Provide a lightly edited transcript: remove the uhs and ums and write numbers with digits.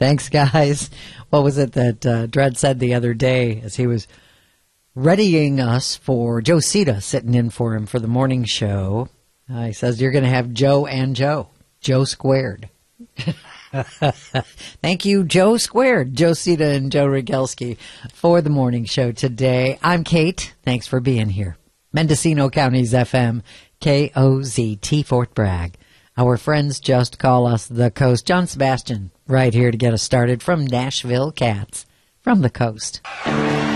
Thanks, guys. What was it that Dred said the other day as he was readying us for Joe Sita sitting in for him for the morning show? He says, you're going to have Joe and Joe. Joe squared. Thank you, Joe squared. Joe Sita and Joe Rogelski for the morning show today. I'm Kate. Thanks for being here. Mendocino County's FM, KOZT Fort Bragg. Our friends just call us the Coast. John Sebastian right here to get us started from Nashville Cats from the Coast.